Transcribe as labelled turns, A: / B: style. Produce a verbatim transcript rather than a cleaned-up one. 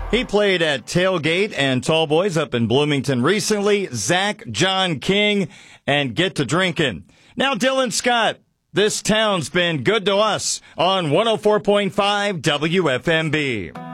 A: He played at Tailgate and Tall Boys up in Bloomington recently. Zach John King and Get to Drinking. Now, Dylan Scott, this town's been good to us on one oh four point five W F M B.